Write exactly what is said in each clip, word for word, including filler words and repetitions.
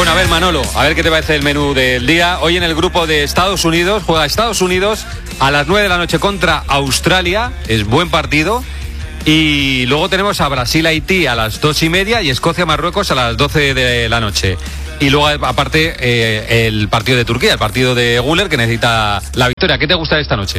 Bueno, a ver, Manolo, a ver qué te parece el menú del día. Hoy en el grupo de Estados Unidos, juega Estados Unidos a las nueve de la noche contra Australia. Es buen partido. Y luego tenemos a Brasil-Haití a las dos y media y Escocia-Marruecos a las doce de la noche. Y luego, aparte, eh, el partido de Turquía, el partido de Güler, que necesita la victoria. ¿Qué te gusta de esta noche?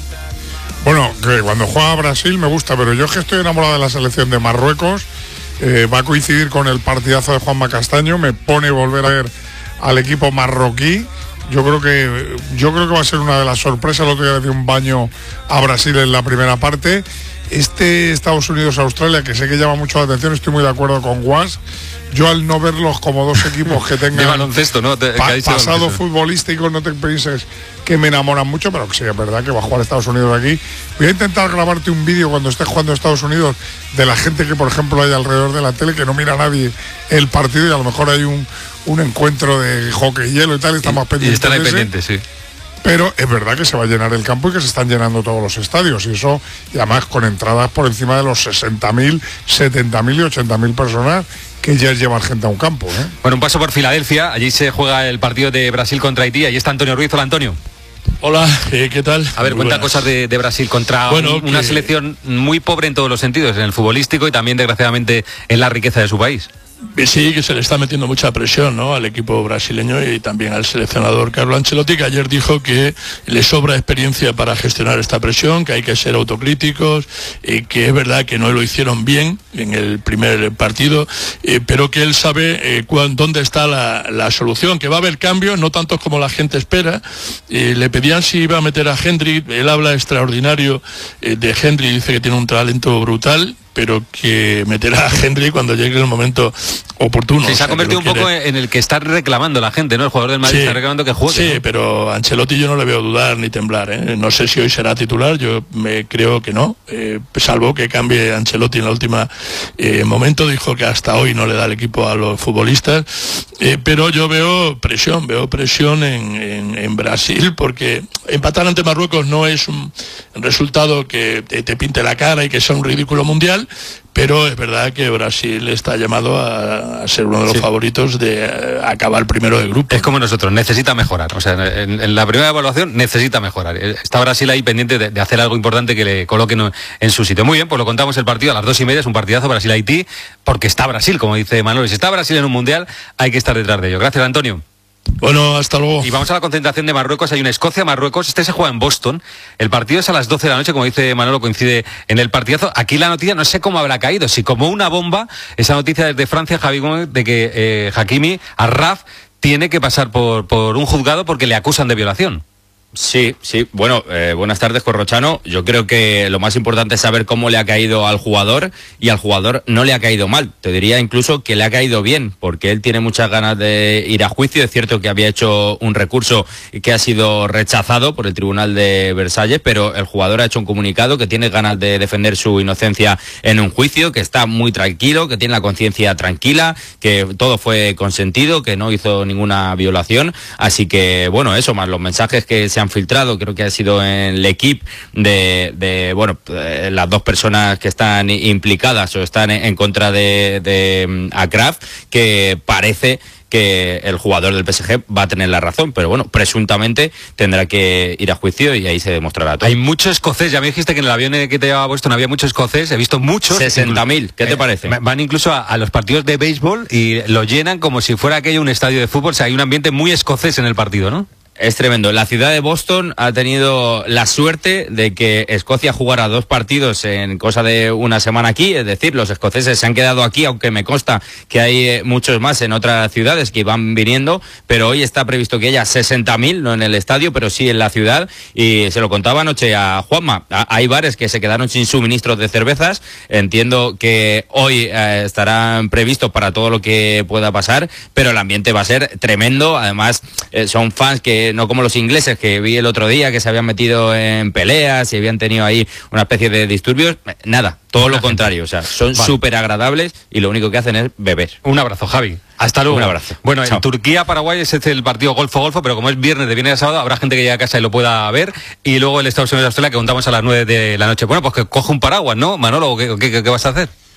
Bueno, que cuando juega Brasil me gusta, pero yo es que estoy enamorado de la selección de Marruecos. Eh, va a coincidir con el partidazo de Juanma Castaño. Me pone volver a ver al equipo marroquí. Yo creo que yo creo que va a ser una de las sorpresas. El otro día le dio un baño a Brasil en la primera parte. Este Estados Unidos-Australia, que sé que llama mucho la atención, estoy muy de acuerdo con Guas. Yo, al no verlos como dos equipos que tengan de baloncesto, ¿no? Te, pa pasado baloncesto. futbolístico, no te pienses que me enamoran mucho, pero que sí, es verdad que va a jugar Estados Unidos aquí. Voy a intentar grabarte un vídeo cuando estés jugando Estados Unidos de la gente que, por ejemplo, hay alrededor de la tele, que no mira a nadie el partido y a lo mejor hay un, un encuentro de hockey, hielo y tal, y está más pendiente. Y están ahí pendientes, sí. Pero es verdad que se va a llenar el campo y que se están llenando todos los estadios, y eso, y además con entradas por encima de los sesenta mil, setenta mil y ochenta mil personas, que ya llevan gente a un campo, ¿eh? Bueno, un paso por Filadelfia, allí se juega el partido de Brasil contra Haití, allí está Antonio Ruiz. Hola, Antonio. Hola, eh, ¿qué tal? A ver, Muy cuenta buenas. cosas de, de Brasil contra bueno, un, una que... selección muy pobre en todos los sentidos, en el futbolístico y también, desgraciadamente, en la riqueza de su país. Sí, que se le está metiendo mucha presión, ¿no?, al equipo brasileño y también al seleccionador Carlo Ancelotti, que ayer dijo que le sobra experiencia para gestionar esta presión, que hay que ser autocríticos, y que es verdad que no lo hicieron bien en el primer partido, eh, pero que él sabe eh, cuán, dónde está la, la solución, que va a haber cambios, no tantos como la gente espera. Eh, le pedían si iba a meter a Henry, él habla extraordinario eh, de Henry, dice que tiene un talento brutal, pero que meterá a Henry cuando llegue el momento oportuno. Sí, se ha convertido un poco en el que está reclamando la gente, ¿no? El jugador del Madrid sí, está reclamando que juegue. Sí, ¿no? Pero Ancelotti yo no le veo dudar ni temblar, ¿eh? No sé si hoy será titular, yo me creo que no, eh, salvo que cambie Ancelotti en la última eh, momento. Dijo que hasta hoy no le da el equipo a los futbolistas, eh, pero yo veo presión, veo presión en, en, en Brasil, porque empatar ante Marruecos no es un resultado que te, te pinte la cara y que sea un ridículo mundial, pero es verdad que Brasil está llamado a, a ser uno de los sí. favoritos de uh, acabar primero del grupo. Es como nosotros, necesita mejorar. O sea, en, en la primera evaluación necesita mejorar. Está Brasil ahí pendiente de, de hacer algo importante que le coloquen en su sitio. Muy bien, pues lo contamos el partido a las dos y media, es un partidazo Brasil-Haití, porque está Brasil, como dice Manuel. Si está Brasil en un mundial, hay que estar detrás de ello. Gracias, Antonio. Bueno, hasta luego. Y vamos a la concentración de Marruecos. Hay una Escocia-Marruecos. Este se juega en Boston. El partido es a las doce de la noche, como dice Manolo, coincide en el partidazo. Aquí la noticia, no sé cómo habrá caído, si como una bomba, esa noticia desde Francia, Javi Gómez, de que eh, Hakimi, Arraf, tiene que pasar por, por un juzgado porque le acusan de violación. Sí, sí. Bueno, eh, buenas tardes, Corrochano. Yo creo que lo más importante es saber cómo le ha caído al jugador, y al jugador no le ha caído mal. Te diría incluso que le ha caído bien, porque él tiene muchas ganas de ir a juicio. Es cierto que había hecho un recurso que ha sido rechazado por el Tribunal de Versalles, pero el jugador ha hecho un comunicado que tiene ganas de defender su inocencia en un juicio, que está muy tranquilo, que tiene la conciencia tranquila, que todo fue consentido, que no hizo ninguna violación. Así que, bueno, eso más los mensajes que se han filtrado, creo que ha sido en el equipo de, de, bueno, las dos personas que están implicadas o están en contra de, de Achraf, que parece que el jugador del P S G va a tener la razón, pero bueno, presuntamente tendrá que ir a juicio y ahí se demostrará todo. Hay mucho escocés, ya me dijiste que en el avión que te llevaba puesto no había mucho escocés, he visto muchos. sesenta mil, ¿qué te eh, parece? Van incluso a, a los partidos de béisbol y lo llenan como si fuera aquello un estadio de fútbol. O sea, hay un ambiente muy escocés en el partido, ¿no? Es tremendo. La ciudad de Boston ha tenido la suerte de que Escocia jugara dos partidos en cosa de una semana aquí, es decir, los escoceses se han quedado aquí, aunque me consta que hay muchos más en otras ciudades que van viniendo, pero hoy está previsto que haya sesenta mil, no en el estadio, pero sí en la ciudad, y se lo contaba anoche a Juanma, hay bares que se quedaron sin suministros de cervezas, entiendo que hoy eh, estarán previstos para todo lo que pueda pasar, pero el ambiente va a ser tremendo, además eh, son fans que no como los ingleses que vi el otro día, que se habían metido en peleas y habían tenido ahí una especie de disturbios. Nada, todo lo contrario, o sea, son vale. súper agradables y lo único que hacen es beber. Un abrazo, Javi. Hasta luego. Un abrazo. Bueno, Chao. En Turquía-Paraguay es el partido golfo-golfo, pero como es viernes, de viernes a sábado, habrá gente que llegue a casa y lo pueda ver. Y luego el Estados Unidos-Australia, que contamos a las nueve de la noche. Bueno, pues que coge un paraguas, ¿no, Manolo? ¿Qué, qué, qué vas a hacer?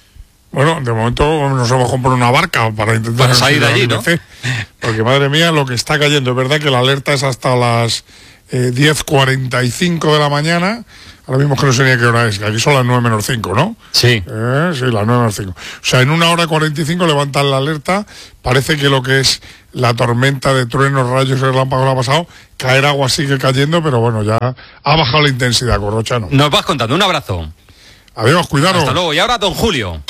Bueno, de momento nos hemos comprado una barca para intentar para salir de allí, ¿no? Porque madre mía, lo que está cayendo, es verdad que la alerta es hasta las eh, diez cuarenta y cinco de la mañana. Ahora mismo que no sé ni a qué hora es, que aquí son las nueve menos cinco, ¿no? Sí. Eh, sí, las nueve menos cinco. O sea, en una hora cuarenta y cinco levantan la alerta. Parece que lo que es la tormenta de truenos, rayos y relámpagos ha pasado. Caer agua sigue cayendo, pero bueno, ya ha bajado la intensidad, Corrochano. Nos vas contando. Un abrazo. Adiós, cuidado. Hasta luego. Y ahora don Julio.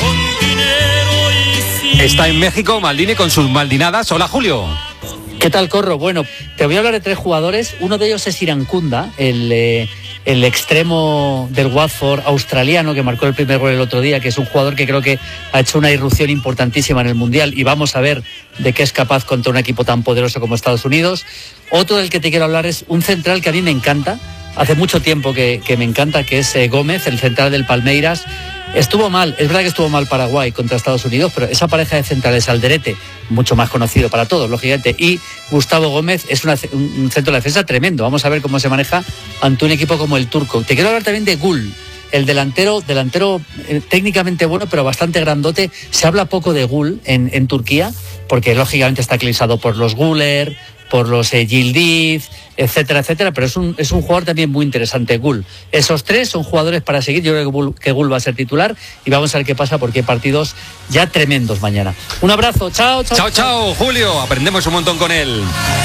Está en México Maldini con sus maldinadas. Hola, Julio. ¿Qué tal, Corro? Bueno, te voy a hablar de tres jugadores. Uno de ellos es Irankunda, el, eh, el extremo del Watford australiano que marcó el primer gol el otro día, que es un jugador que creo que ha hecho una irrupción importantísima en el Mundial y vamos a ver de qué es capaz contra un equipo tan poderoso como Estados Unidos. Otro del que te quiero hablar es un central que a mí me encanta, hace mucho tiempo que, que me encanta, que es eh, Gómez, el central del Palmeiras. Estuvo mal, es verdad que estuvo mal Paraguay contra Estados Unidos, pero esa pareja de centrales, Alderete, mucho más conocido para todos, lógicamente, y Gustavo Gómez es una, un centro de defensa tremendo. Vamos a ver cómo se maneja ante un equipo como el turco. Te quiero hablar también de Gul, el delantero, delantero eh, técnicamente bueno, pero bastante grandote. Se habla poco de Gul en, en Turquía, porque lógicamente está eclipsado por los Guler, por los eh, Yildiz, etcétera, etcétera, pero es un, es un jugador también muy interesante, Gul. Esos tres son jugadores para seguir. Yo creo que Gul, que Gul va a ser titular y vamos a ver qué pasa porque hay partidos ya tremendos mañana. Un abrazo, chao, chao. Chao, chao, Julio. Aprendemos un montón con él.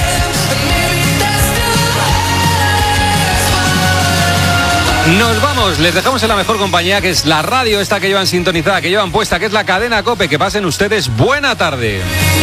Nos vamos, les dejamos en la mejor compañía, que es la radio esta que llevan sintonizada, que llevan puesta, que es la cadena COPE. Que pasen ustedes buena tarde.